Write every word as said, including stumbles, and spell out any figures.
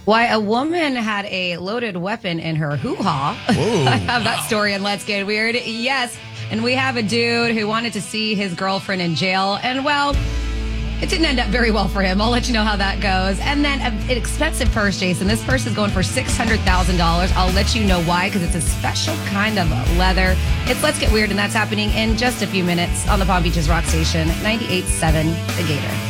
Why a woman had a loaded weapon in her hoo-ha. I have that story in Let's Get Weird. Yes. And we have a dude who wanted to see his girlfriend in jail. And, well, it didn't end up very well for him. I'll let you know how that goes. And then an expensive purse, Jason. This purse is going for six hundred thousand dollars. I'll let you know why, because it's a special kind of leather. It's Let's Get Weird, and that's happening in just a few minutes on the Palm Beaches Rock Station, ninety-eight point seven The Gator.